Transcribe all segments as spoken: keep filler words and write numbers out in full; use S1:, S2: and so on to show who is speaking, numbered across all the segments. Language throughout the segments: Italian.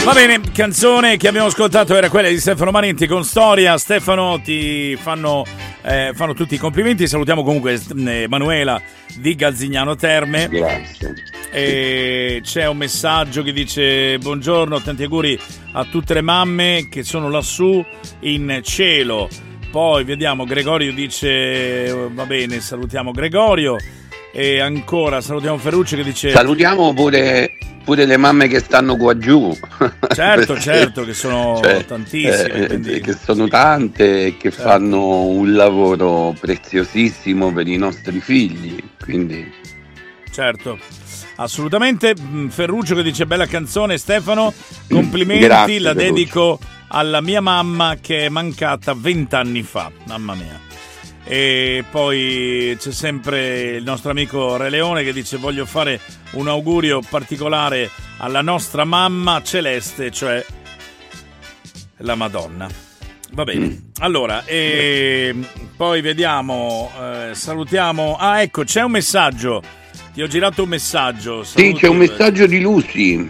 S1: Va bene, canzone che abbiamo ascoltato era quella di Stefano Manenti con Storia. Stefano, ti fanno, eh, fanno tutti i complimenti. Salutiamo comunque eh, Manuela di Galzignano Terme.
S2: Grazie.
S1: E c'è un messaggio che dice: buongiorno, tanti auguri a tutte le mamme che sono lassù in cielo. Poi vediamo, Gregorio dice: va bene, salutiamo Gregorio. E ancora salutiamo Ferruccio che dice:
S2: salutiamo pure pure le mamme che stanno qua giù.
S1: Certo, certo, che sono cioè, tantissime.
S2: Eh,
S1: quindi...
S2: Che sono tante e che certo. fanno un lavoro preziosissimo per i nostri figli. Quindi.
S1: Certo, assolutamente. Ferruccio che dice: bella canzone, Stefano, complimenti.
S2: Grazie,
S1: la
S2: Ferruccio.
S1: dedico alla mia mamma che è mancata vent'anni fa. Mamma mia. E poi c'è sempre il nostro amico Re Leone che dice: voglio fare un augurio particolare alla nostra mamma celeste, cioè la Madonna. Va bene, mm. allora e poi vediamo, eh, salutiamo. Ah, ecco, c'è un messaggio, ti ho girato un messaggio.
S2: Saluti. Sì, c'è un messaggio di Lucy.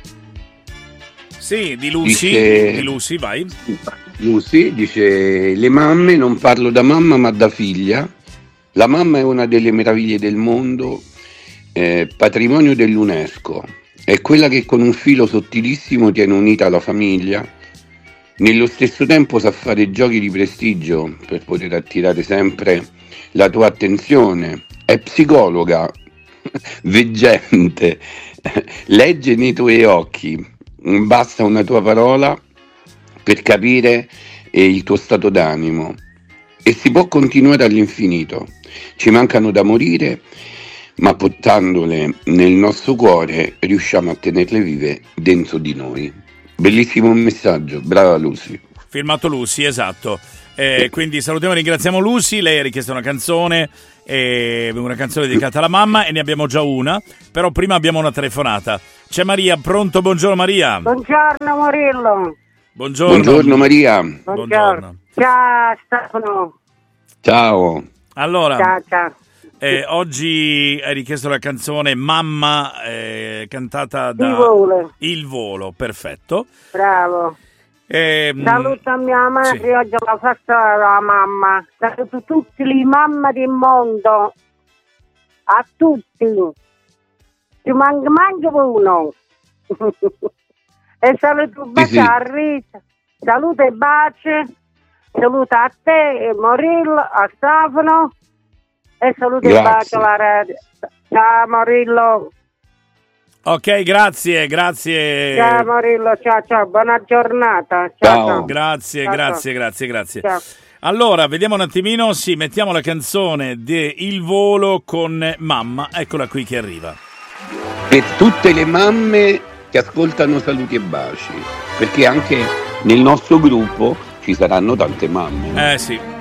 S1: Sì, di Lucy,
S2: dice...
S1: di Lucy, vai.
S2: Lucy dice: le mamme, non parlo da mamma ma da figlia. La mamma è una delle meraviglie del mondo, eh, patrimonio dell'UNESCO. È quella che con un filo sottilissimo tiene unita la famiglia. Nello stesso tempo sa fare giochi di prestigio per poter attirare sempre la tua attenzione. È psicologa, veggente, legge nei tuoi occhi. Basta una tua parola per capire eh, il tuo stato d'animo e si può continuare all'infinito. Ci mancano da morire, ma portandole nel nostro cuore riusciamo a tenerle vive dentro di noi. Bellissimo messaggio, brava Lucy.
S1: Firmato Lucy, esatto. Eh, quindi salutiamo e ringraziamo Lucy. Lei ha richiesto una canzone, eh, una canzone dedicata alla mamma, e ne abbiamo già una, però prima abbiamo una telefonata. C'è Maria, pronto? Buongiorno Maria.
S3: Buongiorno Morillo.
S2: Buongiorno. Buongiorno Maria.
S3: Buongiorno. Buongiorno. Ciao Stefano.
S2: Ciao.
S1: Allora,
S3: ciao, ciao.
S1: Eh, oggi hai richiesto la canzone Mamma, eh, cantata da
S3: Il Volo.
S1: Il Volo, perfetto.
S3: Bravo.
S1: Eh,
S3: Saluto a mia mamma,
S1: sì.
S3: che oggi è la festa della mamma. Saluto tutte le mamme del mondo. A tutti. Ci manca manca uno. E saluto un bacio
S2: sì, sì.
S3: a Rita. Saluto e baci. Saluto a te, Morillo, a Stefano. E saluto e bacio alla radio. Ciao Morillo.
S1: Ok, grazie, grazie.
S3: Ciao Morillo, ciao ciao, buona giornata. Ciao,
S2: ciao.
S3: ciao.
S1: Grazie,
S3: ciao,
S1: grazie,
S3: ciao.
S1: grazie, grazie.
S3: Ciao.
S1: Allora, vediamo un attimino, sì, mettiamo la canzone di Il Volo con Mamma, eccola qui che arriva.
S2: Per tutte le mamme che ascoltano Saluti e Baci, perché anche nel nostro gruppo ci saranno tante mamme.
S1: Eh sì.